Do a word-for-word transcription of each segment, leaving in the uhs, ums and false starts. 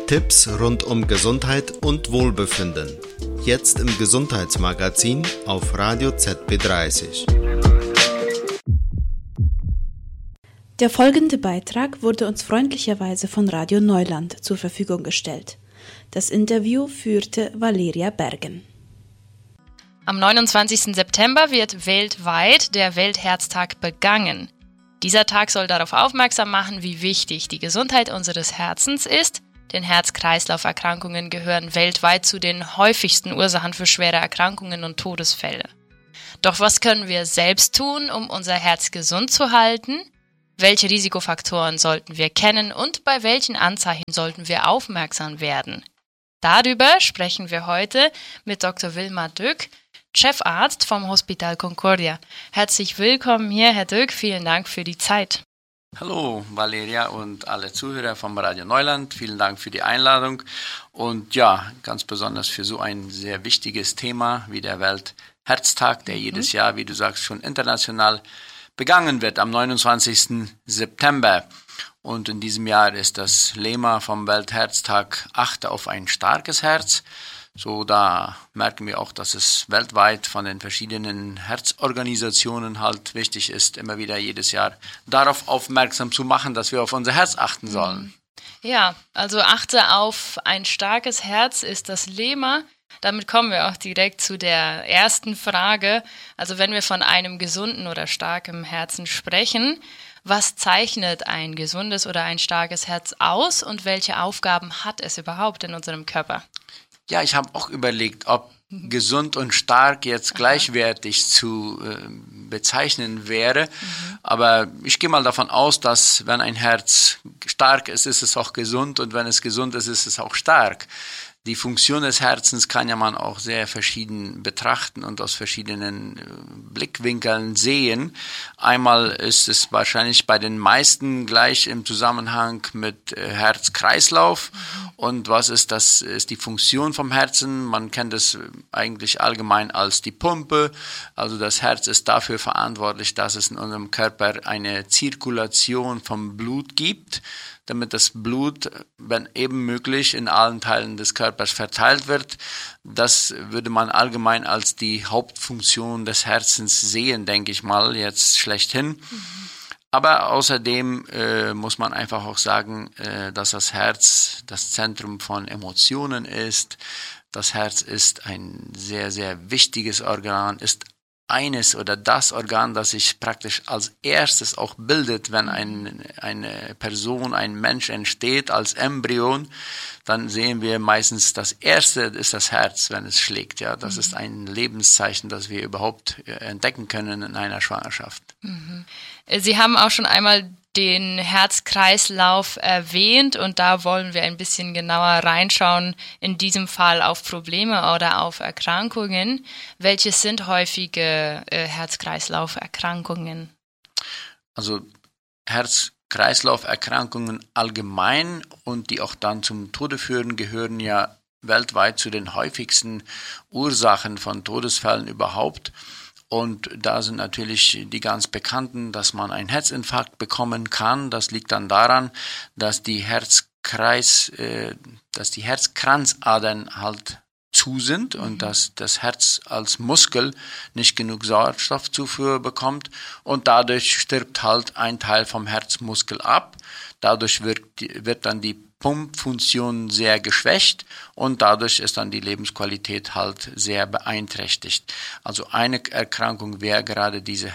Tipps rund um Gesundheit und Wohlbefinden. Jetzt im Gesundheitsmagazin auf Radio Z B dreißig. Der folgende Beitrag wurde uns freundlicherweise von Radio Neuland zur Verfügung gestellt. Das Interview führte Valeria Bergen. Am neunundzwanzigsten September wird weltweit der Weltherztag begangen. Dieser Tag soll darauf aufmerksam machen, wie wichtig die Gesundheit unseres Herzens ist, denn Herz-Kreislauf-Erkrankungen gehören weltweit zu den häufigsten Ursachen für schwere Erkrankungen und Todesfälle. Doch was können wir selbst tun, um unser Herz gesund zu halten? Welche Risikofaktoren sollten wir kennen und bei welchen Anzeichen sollten wir aufmerksam werden? Darüber sprechen wir heute mit Doktor Wilmar Dök, Chefarzt vom Hospital Concordia. Herzlich willkommen hier, Herr Dök. Vielen Dank für die Zeit. Hallo Valeria und alle Zuhörer vom Radio Neuland. Vielen Dank für die Einladung und ja, ganz besonders für so ein sehr wichtiges Thema wie der Weltherztag, der mhm. jedes Jahr, wie du sagst, schon international begangen wird am neunundzwanzigsten September. Und in diesem Jahr ist das Lema vom Weltherztag Achte auf ein starkes Herz. So, da merken wir auch, dass es weltweit von den verschiedenen Herzorganisationen halt wichtig ist, immer wieder jedes Jahr darauf aufmerksam zu machen, dass wir auf unser Herz achten sollen. Ja, also achte auf ein starkes Herz ist das Lema. Damit kommen wir auch direkt zu der ersten Frage. Also wenn wir von einem gesunden oder starken Herzen sprechen, was zeichnet ein gesundes oder ein starkes Herz aus und welche Aufgaben hat es überhaupt in unserem Körper? Ja, ich habe auch überlegt, ob gesund und stark jetzt gleichwertig zu äh, bezeichnen wäre. Mhm. Aber ich gehe mal davon aus, dass wenn ein Herz stark ist, ist es auch gesund und wenn es gesund ist, ist es auch stark. Die Funktion des Herzens kann ja man auch sehr verschieden betrachten und aus verschiedenen Blickwinkeln sehen. Einmal ist es wahrscheinlich bei den meisten gleich im Zusammenhang mit Herz-Kreislauf. Mhm. Und was ist das? Ist die Funktion vom Herzen? Man kennt es eigentlich allgemein als die Pumpe. Also das Herz ist dafür verantwortlich, dass es in unserem Körper eine Zirkulation vom Blut gibt, damit das Blut, wenn eben möglich, in allen Teilen des Körpers verteilt wird. Das würde man allgemein als die Hauptfunktion des Herzens sehen, denke ich mal, jetzt schlechthin. Mhm. Aber außerdem äh, muss man einfach auch sagen, äh, dass das Herz das Zentrum von Emotionen ist. Das Herz ist ein sehr, sehr wichtiges Organ, ist eines oder das Organ, das sich praktisch als erstes auch bildet, wenn ein, eine Person, ein Mensch entsteht als Embryon, dann sehen wir meistens, das erste ist das Herz, wenn es schlägt. Ja, das mhm. ist ein Lebenszeichen, das wir überhaupt entdecken können in einer Schwangerschaft. Mhm. Sie haben auch schon einmal den Herz-Kreislauf erwähnt und da wollen wir ein bisschen genauer reinschauen, in diesem Fall auf Probleme oder auf Erkrankungen. Welche sind häufige äh, Herz-Kreislauf-Erkrankungen? Also Herz-Kreislauf-Erkrankungen allgemein und die auch dann zum Tode führen, gehören ja weltweit zu den häufigsten Ursachen von Todesfällen überhaupt. Und da sind natürlich die ganz bekannten, dass man einen Herzinfarkt bekommen kann. Das liegt dann daran, dass die Herzkreis, äh, dass die Herzkranzadern halt zu sind und mhm. dass das Herz als Muskel nicht genug Sauerstoffzufuhr bekommt und dadurch stirbt halt ein Teil vom Herzmuskel ab. Dadurch wird, wird dann die Pumpfunktion sehr geschwächt und dadurch ist dann die Lebensqualität halt sehr beeinträchtigt. Also eine Erkrankung wäre gerade diese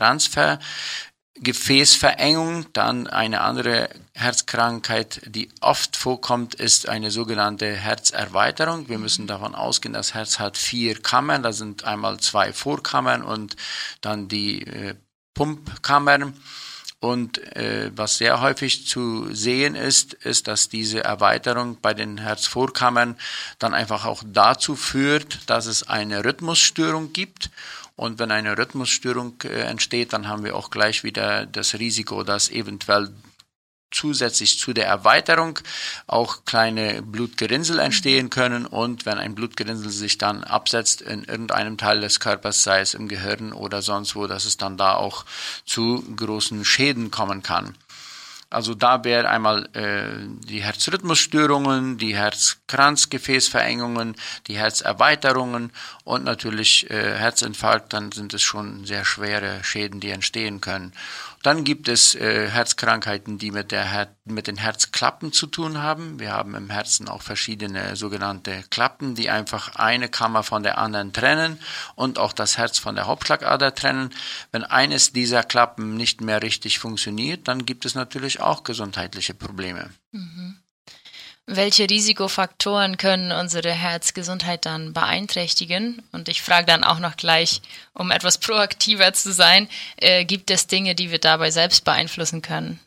Herzkranzgefäßverengung. Dann eine andere Herzkrankheit, die oft vorkommt, ist eine sogenannte Herzerweiterung. Wir müssen davon ausgehen, das Herz hat vier Kammern. Da sind einmal zwei Vorkammern und dann die äh, Pumpkammern. Und äh, was sehr häufig zu sehen ist, ist, dass diese Erweiterung bei den Herzvorkammern dann einfach auch dazu führt, dass es eine Rhythmusstörung gibt. Und wenn eine Rhythmusstörung äh, entsteht, dann haben wir auch gleich wieder das Risiko, dass eventuell zusätzlich zu der Erweiterung auch kleine Blutgerinnsel entstehen können und wenn ein Blutgerinnsel sich dann absetzt in irgendeinem Teil des Körpers, sei es im Gehirn oder sonst wo, dass es dann da auch zu großen Schäden kommen kann. Also da wäre einmal äh, die Herzrhythmusstörungen, die Herzkranzgefäßverengungen, die Herzerweiterungen und natürlich äh, Herzinfarkt, dann sind es schon sehr schwere Schäden, die entstehen können. Dann gibt es äh, Herzkrankheiten, die mit, der Her- mit den Herzklappen zu tun haben. Wir haben im Herzen auch verschiedene sogenannte Klappen, die einfach eine Kammer von der anderen trennen und auch das Herz von der Hauptschlagader trennen. Wenn eines dieser Klappen nicht mehr richtig funktioniert, dann gibt es natürlich auch gesundheitliche Probleme. Mhm. Welche Risikofaktoren können unsere Herzgesundheit dann beeinträchtigen? Und ich frage dann auch noch gleich, um etwas proaktiver zu sein, äh, gibt es Dinge, die wir dabei selbst beeinflussen können?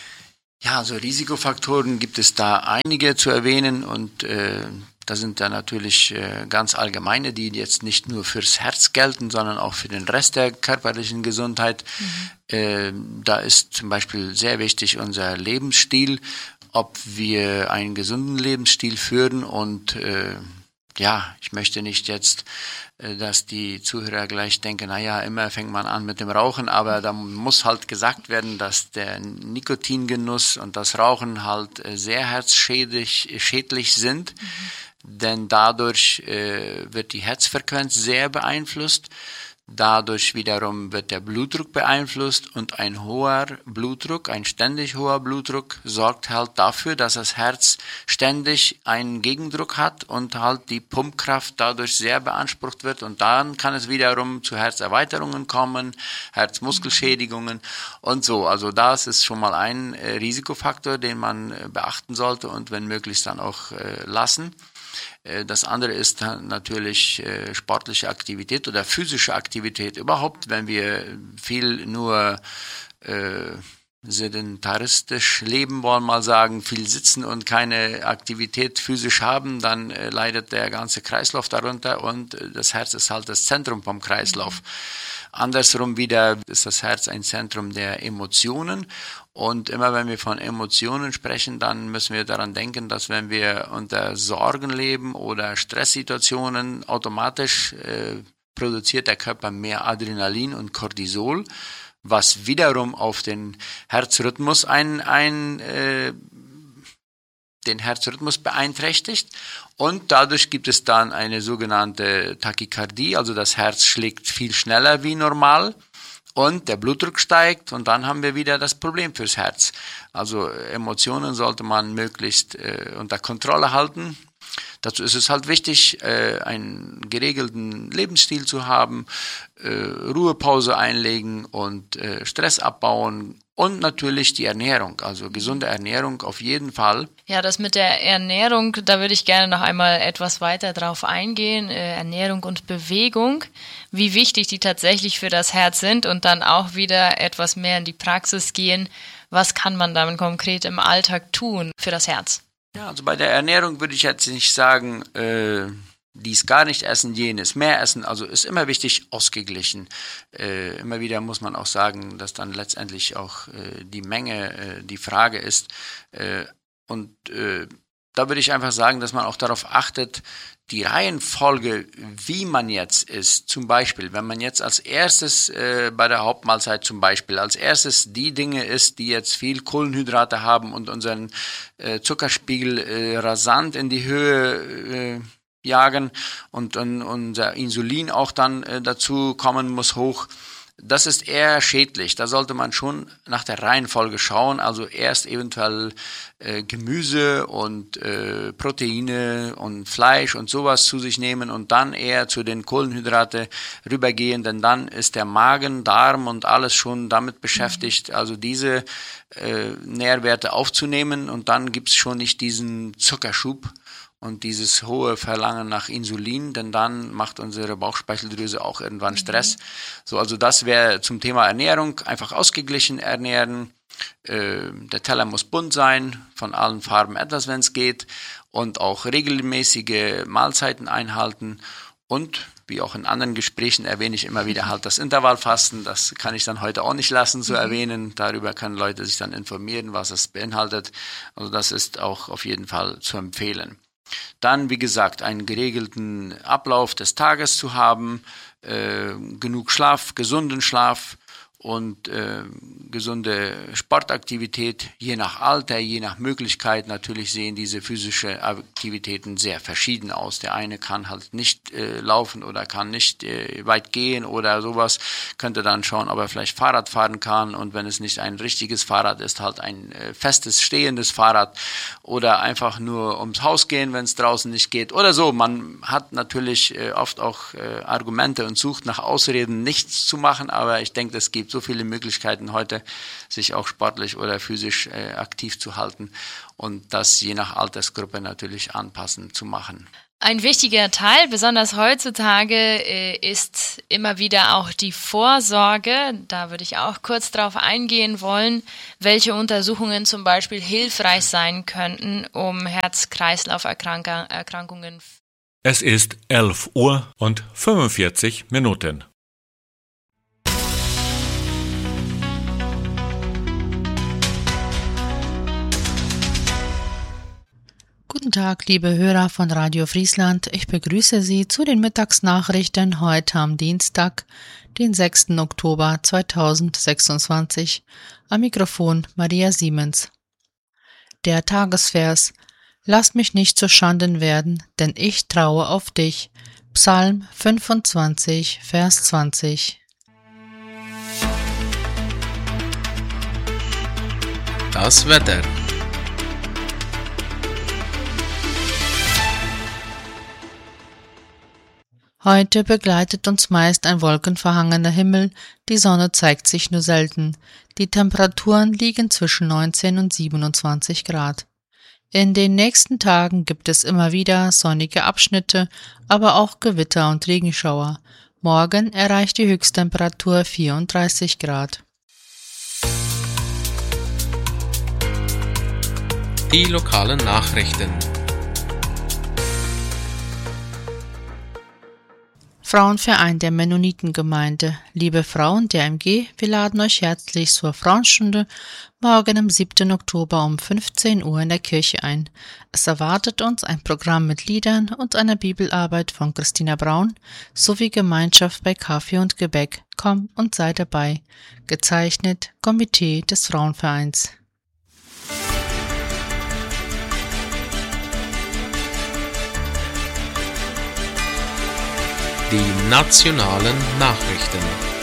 Ja, also Risikofaktoren gibt es da einige zu erwähnen und äh, da sind da natürlich äh, ganz allgemeine, die jetzt nicht nur fürs Herz gelten, sondern auch für den Rest der körperlichen Gesundheit. Mhm. Äh, da ist zum Beispiel sehr wichtig unser Lebensstil, ob wir einen gesunden Lebensstil führen und äh, ja, ich möchte nicht jetzt, äh, dass die Zuhörer gleich denken, naja, immer fängt man an mit dem Rauchen, aber da muss halt gesagt werden, dass der Nikotingenuss und das Rauchen halt äh, sehr herzschädlich schädlich sind, mhm. denn dadurch äh, wird die Herzfrequenz sehr beeinflusst. Dadurch wiederum wird der Blutdruck beeinflusst und ein hoher Blutdruck, ein ständig hoher Blutdruck sorgt halt dafür, dass das Herz ständig einen Gegendruck hat und halt die Pumpkraft dadurch sehr beansprucht wird und dann kann es wiederum zu Herzerweiterungen kommen, Herzmuskelschädigungen und so. Also das ist schon mal ein äh, Risikofaktor, den man äh, beachten sollte und wenn möglich dann auch äh, lassen. Das andere ist natürlich sportliche Aktivität oder physische Aktivität überhaupt. Wenn wir viel nur äh, sedentaristisch leben, wollen wir mal sagen, viel sitzen und keine Aktivität physisch haben, dann äh, leidet der ganze Kreislauf darunter und das Herz ist halt das Zentrum vom Kreislauf. Mhm. Andersrum wieder ist das Herz ein Zentrum der Emotionen und immer wenn wir von Emotionen sprechen, dann müssen wir daran denken, dass wenn wir unter Sorgen leben oder Stresssituationen, automatisch äh, produziert der Körper mehr Adrenalin und Cortisol, was wiederum auf den Herzrhythmus ein, ein äh, den Herzrhythmus beeinträchtigt und dadurch gibt es dann eine sogenannte Tachykardie, also das Herz schlägt viel schneller wie normal und der Blutdruck steigt und dann haben wir wieder das Problem fürs Herz. Also Emotionen sollte man möglichst äh, unter Kontrolle halten. Dazu ist es halt wichtig, äh, einen geregelten Lebensstil zu haben, äh, Ruhepause einlegen und äh, Stress abbauen und natürlich die Ernährung, also gesunde Ernährung auf jeden Fall. Ja, das mit der Ernährung, da würde ich gerne noch einmal etwas weiter drauf eingehen. Äh, Ernährung und Bewegung, wie wichtig die tatsächlich für das Herz sind und dann auch wieder etwas mehr in die Praxis gehen. Was kann man damit konkret im Alltag tun für das Herz? Ja, also bei der Ernährung würde ich jetzt nicht sagen, äh, dies gar nicht essen, jenes mehr essen. Also ist immer wichtig, ausgeglichen. Äh, immer wieder muss man auch sagen, dass dann letztendlich auch äh, die Menge äh, die Frage ist. Äh, und äh, da würde ich einfach sagen, dass man auch darauf achtet, die Reihenfolge, wie man jetzt isst, zum Beispiel, wenn man jetzt als erstes äh, bei der Hauptmahlzeit zum Beispiel, als erstes die Dinge isst, die jetzt viel Kohlenhydrate haben und unseren äh, Zuckerspiegel äh, rasant in die Höhe äh, jagen und dann unser Insulin auch dann äh, dazu kommen muss hoch, das ist eher schädlich. Da sollte man schon nach der Reihenfolge schauen, also erst eventuell äh, Gemüse und äh, Proteine und Fleisch und sowas zu sich nehmen und dann eher zu den Kohlenhydrate rübergehen, denn dann ist der Magen, Darm und alles schon damit beschäftigt, also diese äh, Nährwerte aufzunehmen und dann gibt's schon nicht diesen Zuckerschub und dieses hohe Verlangen nach Insulin, denn dann macht unsere Bauchspeicheldrüse auch irgendwann Stress. Mhm. So, also das wäre zum Thema Ernährung, einfach ausgeglichen ernähren. Äh, der Teller muss bunt sein, von allen Farben etwas, wenn es geht, und auch regelmäßige Mahlzeiten einhalten. Und wie auch in anderen Gesprächen erwähne ich immer wieder halt das Intervallfasten. Das kann ich dann heute auch nicht lassen zu erwähnen. Darüber können Leute sich dann informieren, was es beinhaltet. Also das ist auch auf jeden Fall zu empfehlen. Dann, wie gesagt, einen geregelten Ablauf des Tages zu haben, äh, genug Schlaf, gesunden Schlaf und äh, gesunde Sportaktivität, je nach Alter, je nach Möglichkeit. Natürlich sehen diese physischen Aktivitäten sehr verschieden aus. Der eine kann halt nicht äh, laufen oder kann nicht äh, weit gehen oder sowas, könnte dann schauen, ob er vielleicht Fahrrad fahren kann, und wenn es nicht ein richtiges Fahrrad ist, halt ein äh, festes, stehendes Fahrrad, oder einfach nur ums Haus gehen, wenn es draußen nicht geht oder so. Man hat natürlich äh, oft auch äh, Argumente und sucht nach Ausreden, nichts zu machen, aber ich denke, es gibt so viele Möglichkeiten heute, sich auch sportlich oder physisch äh, aktiv zu halten und das je nach Altersgruppe natürlich anpassend zu machen. Ein wichtiger Teil, besonders heutzutage, äh, ist immer wieder auch die Vorsorge. Da würde ich auch kurz drauf eingehen wollen, welche Untersuchungen zum Beispiel hilfreich sein könnten, um Herz-Kreislauf-Erkrankungen. Es ist elf Uhr und fünfundvierzig Minuten. Guten Tag, liebe Hörer von Radio Friesland. Ich begrüße Sie zu den Mittagsnachrichten heute am Dienstag, den sechsten Oktober zweitausendsechsundzwanzig. Am Mikrofon Maria Siemens. Der Tagesvers: Lass mich nicht zu Schanden werden, denn ich traue auf dich. Psalm fünfundzwanzig, Vers zwanzig. Das Wetter. Heute begleitet uns meist ein wolkenverhangener Himmel, die Sonne zeigt sich nur selten. Die Temperaturen liegen zwischen neunzehn und siebenundzwanzig Grad. In den nächsten Tagen gibt es immer wieder sonnige Abschnitte, aber auch Gewitter und Regenschauer. Morgen erreicht die Höchsttemperatur vierunddreißig Grad. Die lokalen Nachrichten. Frauenverein der Mennonitengemeinde. Liebe Frauen der M G, wir laden euch herzlich zur Frauenstunde morgen am siebten Oktober um fünfzehn Uhr in der Kirche ein. Es erwartet uns ein Programm mit Liedern und einer Bibelarbeit von Christina Braun sowie Gemeinschaft bei Kaffee und Gebäck. Komm und sei dabei. Gezeichnet Komitee des Frauenvereins. Die nationalen Nachrichten.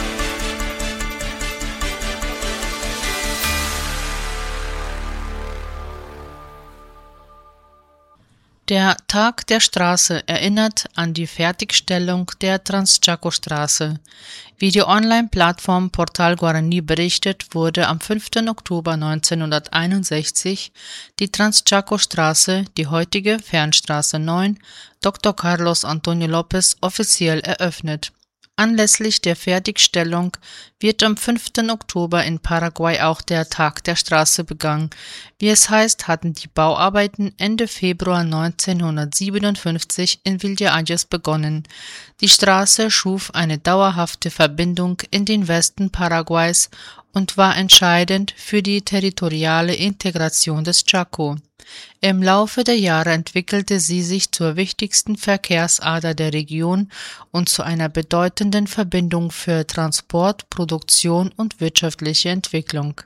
Der Tag der Straße erinnert an die Fertigstellung der Trans-Chaco-Straße. Wie die Online-Plattform Portal Guarani berichtet, wurde am fünften Oktober neunzehnhunderteinundsechzig die Trans-Chaco-Straße, die heutige Fernstraße neun, Doktor Carlos Antonio Lopez, offiziell eröffnet. Anlässlich der Fertigstellung wird am fünften Oktober in Paraguay auch der Tag der Straße begangen. Wie es heißt, hatten die Bauarbeiten Ende Februar neunzehnhundertsiebenundfünfzig in Villa Ayes begonnen. Die Straße schuf eine dauerhafte Verbindung in den Westen Paraguays und war entscheidend für die territoriale Integration des Chaco. Im Laufe der Jahre entwickelte sie sich zur wichtigsten Verkehrsader der Region und zu einer bedeutenden Verbindung für Transport, Produktion und wirtschaftliche Entwicklung.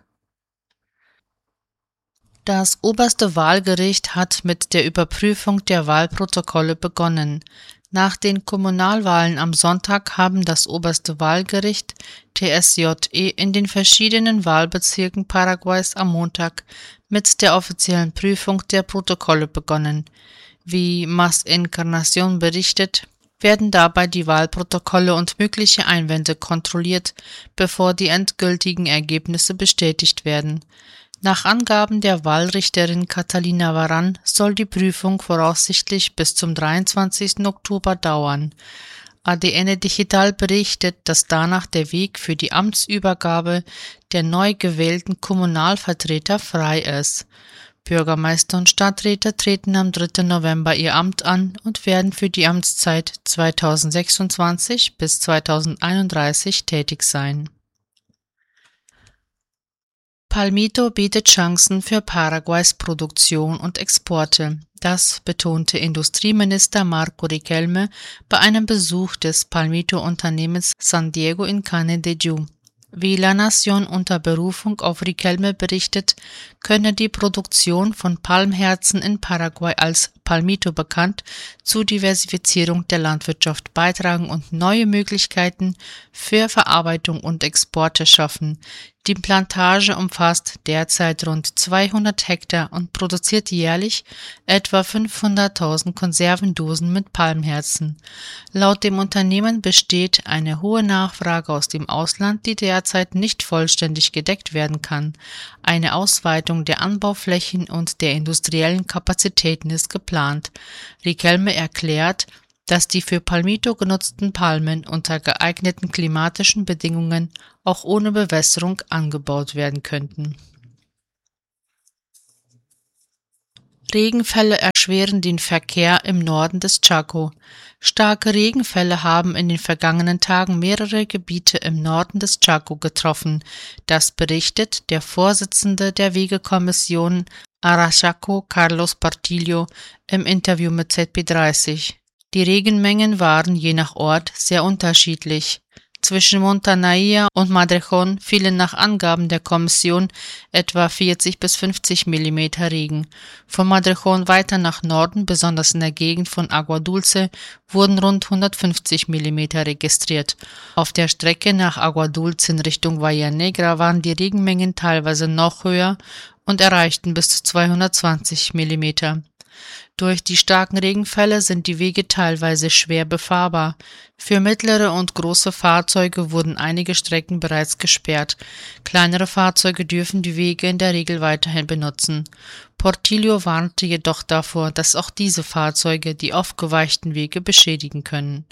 Das oberste Wahlgericht hat mit der Überprüfung der Wahlprotokolle begonnen. Nach den Kommunalwahlen am Sonntag haben das oberste Wahlgericht T S J E in den verschiedenen Wahlbezirken Paraguays am Montag mit der offiziellen Prüfung der Protokolle begonnen. Wie Más Encarnación berichtet, werden dabei die Wahlprotokolle und mögliche Einwände kontrolliert, bevor die endgültigen Ergebnisse bestätigt werden. Nach Angaben der Wahlrichterin Catalina Varan soll die Prüfung voraussichtlich bis zum dreiundzwanzigsten Oktober dauern. A D N Digital berichtet, dass danach der Weg für die Amtsübergabe der neu gewählten Kommunalvertreter frei ist. Bürgermeister und Stadträte treten am dritten November ihr Amt an und werden für die Amtszeit zweitausendsechsundzwanzig bis zweitausendeinunddreißig tätig sein. Palmito bietet Chancen für Paraguays Produktion und Exporte. Das betonte Industrieminister Marco Riquelme bei einem Besuch des Palmito-Unternehmens San Diego in Canindeyú. Wie La Nación unter Berufung auf Riquelme berichtet, könne die Produktion von Palmherzen in Paraguay als Palmito bekannt zur Diversifizierung der Landwirtschaft beitragen und neue Möglichkeiten für Verarbeitung und Exporte schaffen. Die Plantage umfasst derzeit rund zweihundert Hektar und produziert jährlich etwa fünfhunderttausend Konservendosen mit Palmherzen. Laut dem Unternehmen besteht eine hohe Nachfrage aus dem Ausland, die derzeit nicht vollständig gedeckt werden kann. Eine Ausweitung der Anbauflächen und der industriellen Kapazitäten ist geplant. Riquelme erklärt, dass die für Palmito genutzten Palmen unter geeigneten klimatischen Bedingungen auch ohne Bewässerung angebaut werden könnten. Regenfälle erschweren den Verkehr im Norden des Chaco. Starke Regenfälle haben in den vergangenen Tagen mehrere Gebiete im Norden des Chaco getroffen. Das berichtet der Vorsitzende der Wegekommission Arachaco, Carlos Portillo, im Interview mit Z B dreißig. Die Regenmengen waren je nach Ort sehr unterschiedlich. Zwischen Montanaya und Madrejón fielen nach Angaben der Kommission etwa vierzig bis fünfzig Millimeter Regen. Von Madrejón weiter nach Norden, besonders in der Gegend von Agua Dulce, wurden rund hundertfünfzig Millimeter registriert. Auf der Strecke nach Agua Dulce in Richtung Bahía Negra waren die Regenmengen teilweise noch höher und erreichten bis zu zweihundertzwanzig Millimeter. Durch die starken Regenfälle sind die Wege teilweise schwer befahrbar. Für mittlere und große Fahrzeuge wurden einige Strecken bereits gesperrt. Kleinere Fahrzeuge dürfen die Wege in der Regel weiterhin benutzen. Portillo warnte jedoch davor, dass auch diese Fahrzeuge die aufgeweichten Wege beschädigen können.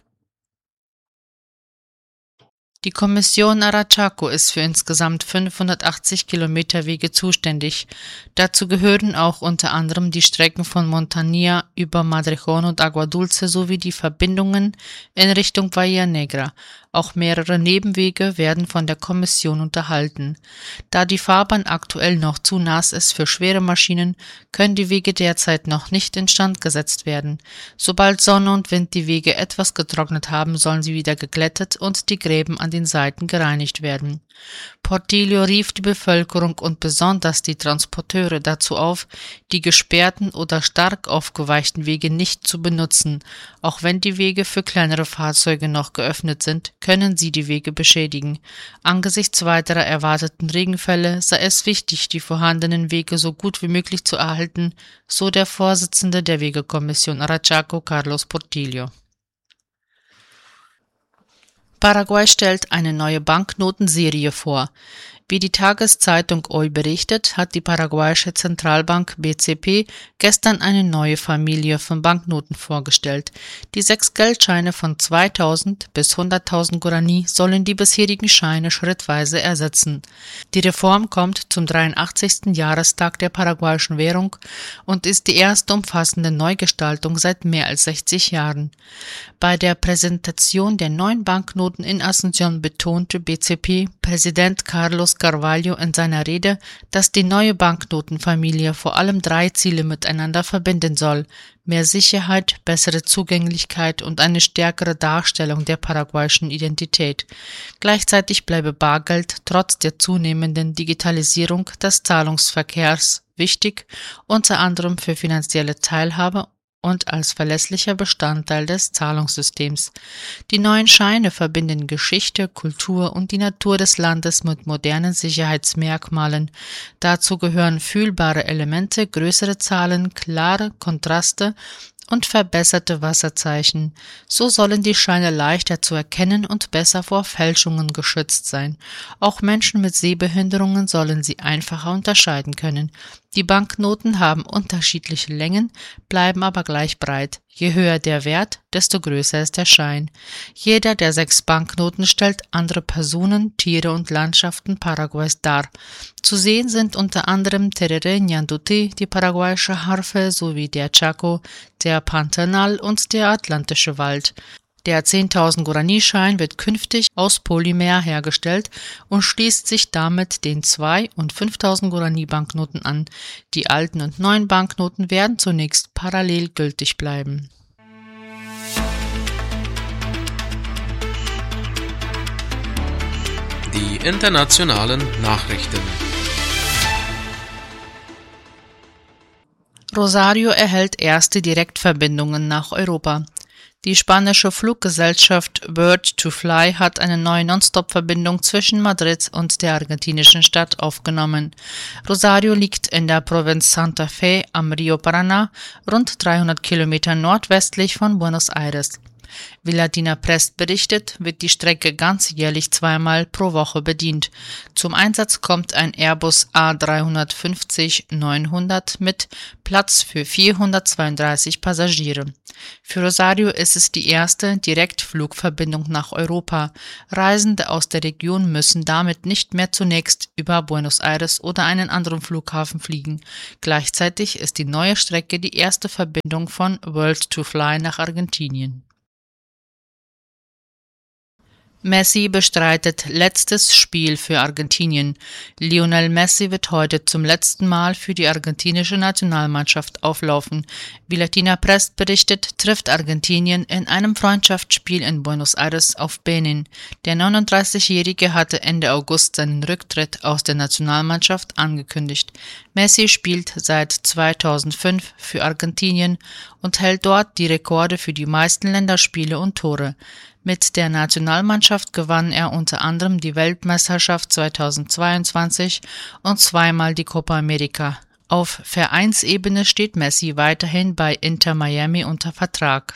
Die Kommission Arachaco ist für insgesamt fünfhundertachtzig Kilometer Wege zuständig. Dazu gehören auch unter anderem die Strecken von Montanía über Madrejón und Agua Dulce sowie die Verbindungen in Richtung Bahía Negra. Auch mehrere Nebenwege werden von der Kommission unterhalten. Da die Fahrbahn aktuell noch zu nass ist für schwere Maschinen, können die Wege derzeit noch nicht instand gesetzt werden. Sobald Sonne und Wind die Wege etwas getrocknet haben, sollen sie wieder geglättet und die Gräben an den Seiten gereinigt werden. Portillo rief die Bevölkerung und besonders die Transporteure dazu auf, die gesperrten oder stark aufgeweichten Wege nicht zu benutzen. Auch wenn die Wege für kleinere Fahrzeuge noch geöffnet sind, können sie die Wege beschädigen. Angesichts weiterer erwarteten Regenfälle sei es wichtig, die vorhandenen Wege so gut wie möglich zu erhalten, so der Vorsitzende der Wegekommission Arachaco, Carlos Portillo. Paraguay stellt eine neue Banknotenserie vor. Wie die Tageszeitung Hoy berichtet, hat die paraguayische Zentralbank B C P gestern eine neue Familie von Banknoten vorgestellt. Die sechs Geldscheine von zweitausend bis hunderttausend Guaraní sollen die bisherigen Scheine schrittweise ersetzen. Die Reform kommt zum dreiundachtzigsten Jahrestag der paraguayischen Währung und ist die erste umfassende Neugestaltung seit mehr als sechzig Jahren. Bei der Präsentation der neuen Banknoten in Asunción betonte B C P-Präsident Carlos Carvalho in seiner Rede, dass die neue Banknotenfamilie vor allem drei Ziele miteinander verbinden soll: mehr Sicherheit, bessere Zugänglichkeit und eine stärkere Darstellung der paraguayischen Identität. Gleichzeitig bleibe Bargeld trotz der zunehmenden Digitalisierung des Zahlungsverkehrs wichtig, unter anderem für finanzielle Teilhabe und als verlässlicher Bestandteil des Zahlungssystems. Die neuen Scheine verbinden Geschichte, Kultur und die Natur des Landes mit modernen Sicherheitsmerkmalen. Dazu gehören fühlbare Elemente, größere Zahlen, klare Kontraste und verbesserte Wasserzeichen. So sollen die Scheine leichter zu erkennen und besser vor Fälschungen geschützt sein. Auch Menschen mit Sehbehinderungen sollen sie einfacher unterscheiden können. Die Banknoten haben unterschiedliche Längen, bleiben aber gleich breit. Je höher der Wert, desto größer ist der Schein. Jeder der sechs Banknoten stellt andere Personen, Tiere und Landschaften Paraguays dar. Zu sehen sind unter anderem Tereré Ñandutí, die paraguayische Harfe, sowie der Chaco, der Pantanal und der Atlantische Wald. Der zehntausend Guaraní-Schein wird künftig aus Polymer hergestellt und schließt sich damit den zwei- und fünftausend Guaraní-Banknoten an. Die alten und neuen Banknoten werden zunächst parallel gültig bleiben. Die internationalen Nachrichten. Rosario erhält erste Direktverbindungen nach Europa. Die spanische Fluggesellschaft Bird to Fly hat eine neue Nonstop-Verbindung zwischen Madrid und der argentinischen Stadt aufgenommen. Rosario liegt in der Provinz Santa Fe am Rio Paraná, rund dreihundert Kilometer nordwestlich von Buenos Aires. Wie Latina Press berichtet, wird die Strecke ganzjährlich zweimal pro Woche bedient. Zum Einsatz kommt ein Airbus A drei fünfzig neunhundert mit Platz für vierhundertzweiunddreißig Passagiere. Für Rosario ist es die erste Direktflugverbindung nach Europa. Reisende aus der Region müssen damit nicht mehr zunächst über Buenos Aires oder einen anderen Flughafen fliegen. Gleichzeitig ist die neue Strecke die erste Verbindung von World to Fly nach Argentinien. Messi bestreitet letztes Spiel für Argentinien. Lionel Messi wird heute zum letzten Mal für die argentinische Nationalmannschaft auflaufen. Wie Latina Press berichtet, trifft Argentinien in einem Freundschaftsspiel in Buenos Aires auf Benin. Der neununddreißigjährige hatte Ende August seinen Rücktritt aus der Nationalmannschaft angekündigt. Messi spielt seit zweitausendfünf für Argentinien und hält dort die Rekorde für die meisten Länderspiele und Tore. Mit der Nationalmannschaft gewann er unter anderem die Weltmeisterschaft zweitausendzweiundzwanzig und zweimal die Copa America. Auf Vereinsebene steht Messi weiterhin bei Inter Miami unter Vertrag.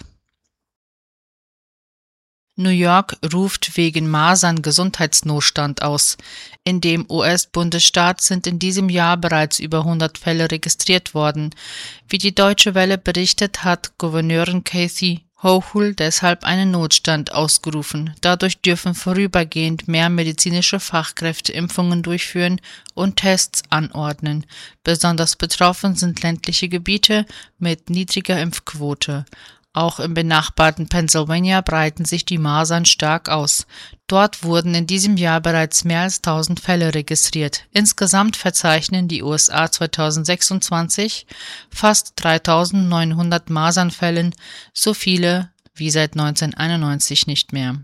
New York ruft wegen Masern Gesundheitsnotstand aus. In dem U S-Bundesstaat sind in diesem Jahr bereits über hundert Fälle registriert worden. Wie die Deutsche Welle berichtet, hat Gouverneurin Kathy Hochul deshalb einen Notstand ausgerufen. Dadurch dürfen vorübergehend mehr medizinische Fachkräfte Impfungen durchführen und Tests anordnen. Besonders betroffen sind ländliche Gebiete mit niedriger Impfquote. Auch im benachbarten Pennsylvania breiten sich die Masern stark aus. Dort wurden in diesem Jahr bereits mehr als tausend Fälle registriert. Insgesamt verzeichnen die U S A zweitausendsechsundzwanzig fast dreitausendneunhundert Masernfällen, so viele wie seit neunzehnhunderteinundneunzig nicht mehr.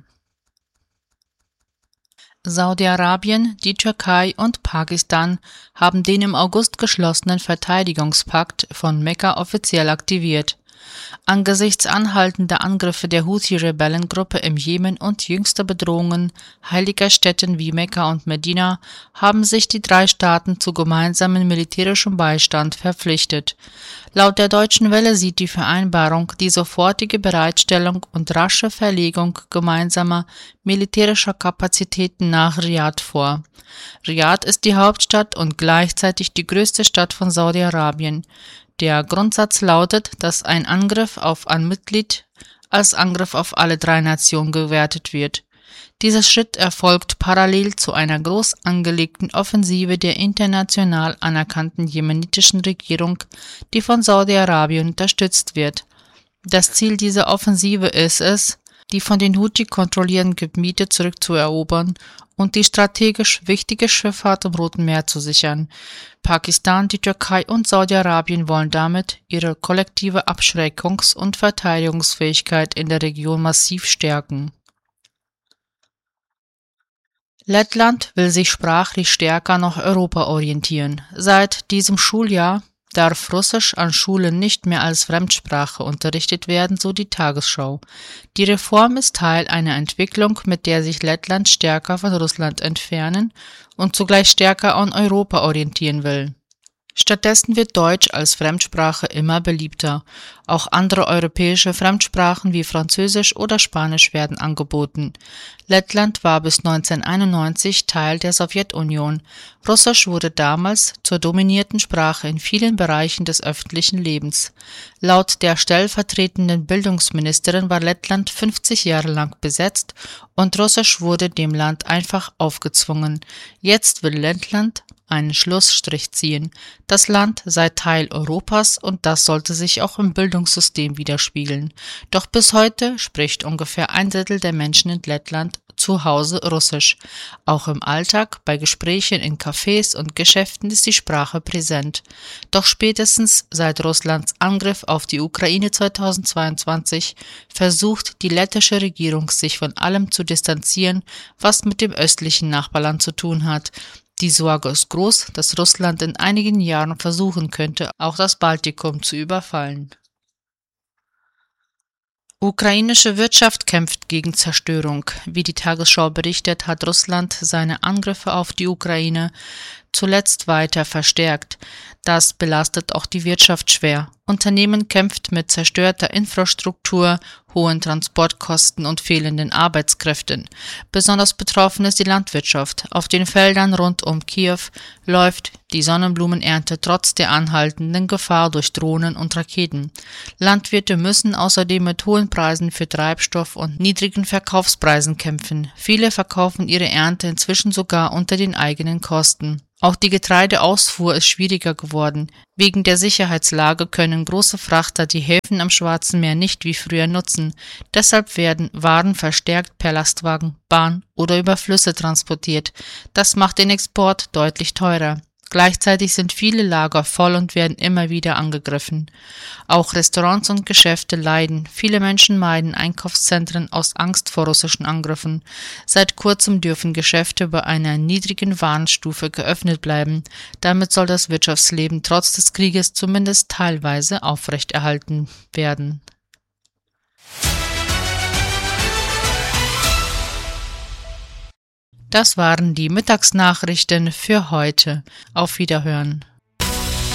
Saudi-Arabien, die Türkei und Pakistan haben den im August geschlossenen Verteidigungspakt von Mekka offiziell aktiviert. Angesichts anhaltender Angriffe der Houthi-Rebellengruppe im Jemen und jüngster Bedrohungen heiliger Städten wie Mekka und Medina haben sich die drei Staaten zu gemeinsamen militärischem Beistand verpflichtet. Laut der Deutschen Welle sieht die Vereinbarung die sofortige Bereitstellung und rasche Verlegung gemeinsamer militärischer Kapazitäten nach Riad vor. Riad ist die Hauptstadt und gleichzeitig die größte Stadt von Saudi-Arabien. Der Grundsatz lautet, dass ein Angriff auf ein Mitglied als Angriff auf alle drei Nationen gewertet wird. Dieser Schritt erfolgt parallel zu einer groß angelegten Offensive der international anerkannten jemenitischen Regierung, die von Saudi-Arabien unterstützt wird. Das Ziel dieser Offensive ist es, die von den Houthi kontrollierten Gebiete zurückzuerobern und die strategisch wichtige Schifffahrt im Roten Meer zu sichern. Pakistan, die Türkei und Saudi-Arabien wollen damit ihre kollektive Abschreckungs- und Verteidigungsfähigkeit in der Region massiv stärken. Lettland will sich sprachlich stärker nach Europa orientieren. Seit diesem Schuljahr darf Russisch an Schulen nicht mehr als Fremdsprache unterrichtet werden, so die Tagesschau. Die Reform ist Teil einer Entwicklung, mit der sich Lettland stärker von Russland entfernen und zugleich stärker an Europa orientieren will. Stattdessen wird Deutsch als Fremdsprache immer beliebter. Auch andere europäische Fremdsprachen wie Französisch oder Spanisch werden angeboten. Lettland war bis neunzehnhunderteinundneunzig Teil der Sowjetunion. Russisch wurde damals zur dominierten Sprache in vielen Bereichen des öffentlichen Lebens. Laut der stellvertretenden Bildungsministerin war Lettland fünfzig Jahre lang besetzt und Russisch wurde dem Land einfach aufgezwungen. Jetzt will Lettland einen Schlussstrich ziehen. Das Land sei Teil Europas und das sollte sich auch im Bildungssystem widerspiegeln. Doch bis heute spricht ungefähr ein Drittel der Menschen in Lettland zu Hause Russisch. Auch im Alltag, bei Gesprächen in Cafés und Geschäften ist die Sprache präsent. Doch spätestens seit Russlands Angriff auf die Ukraine zweitausendzweiundzwanzig versucht die lettische Regierung, sich von allem zu distanzieren, was mit dem östlichen Nachbarland zu tun hat. Die Sorge ist groß, dass Russland in einigen Jahren versuchen könnte, auch das Baltikum zu überfallen. Ukrainische Wirtschaft kämpft gegen Zerstörung. Wie die Tagesschau berichtet, hat Russland seine Angriffe auf die Ukraine zuletzt weiter verstärkt. Das belastet auch die Wirtschaft schwer. Unternehmen kämpft mit zerstörter Infrastruktur, hohen Transportkosten und fehlenden Arbeitskräften. Besonders betroffen ist die Landwirtschaft. Auf den Feldern rund um Kiew läuft die Sonnenblumenernte trotz der anhaltenden Gefahr durch Drohnen und Raketen. Landwirte müssen außerdem mit hohen Preisen für Treibstoff und niedrigen Verkaufspreisen kämpfen. Viele verkaufen ihre Ernte inzwischen sogar unter den eigenen Kosten. Auch die Getreideausfuhr ist schwieriger geworden. Wegen der Sicherheitslage können große Frachter die Häfen am Schwarzen Meer nicht wie früher nutzen. Deshalb werden Waren verstärkt per Lastwagen, Bahn oder über Flüsse transportiert. Das macht den Export deutlich teurer. Gleichzeitig sind viele Lager voll und werden immer wieder angegriffen. Auch Restaurants und Geschäfte leiden. Viele Menschen meiden Einkaufszentren aus Angst vor russischen Angriffen. Seit kurzem dürfen Geschäfte bei einer niedrigen Warnstufe geöffnet bleiben. Damit soll das Wirtschaftsleben trotz des Krieges zumindest teilweise aufrechterhalten werden. Das waren die Mittagsnachrichten für heute. Auf Wiederhören.